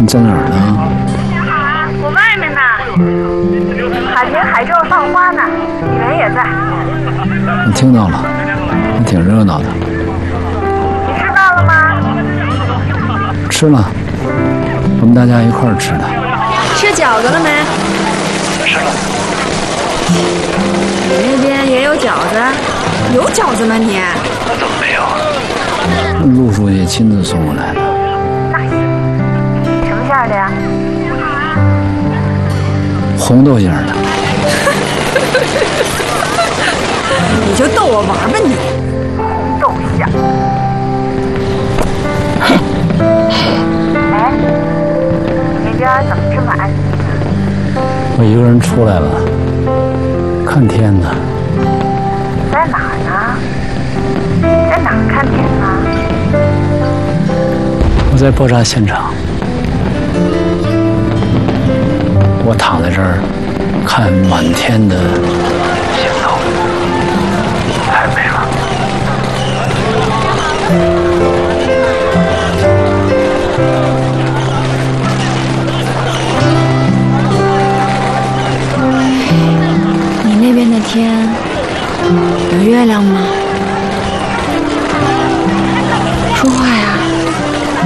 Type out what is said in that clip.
你在哪儿呢？ 我外面呢，海边海州放花呢，女人也在。 你听到了，还挺热闹的。 你吃饭了吗？ 吃了，我们大家一块儿吃的。 吃饺子了没？ 吃了。 你那边也有饺子？有饺子吗你？ 怎么没有？陆书记亲自送过来的。 那行，什么馅的呀？ 红豆馅的。 你就逗我玩吧你。 红豆馅。哎，那边怎么这么安静？ 我一个人出来了，看天呢。 在哪儿呢？在哪儿看天呢？ 我在爆炸现场，我躺在这儿，看满天的星斗，太美了。 你那边的天有月亮吗？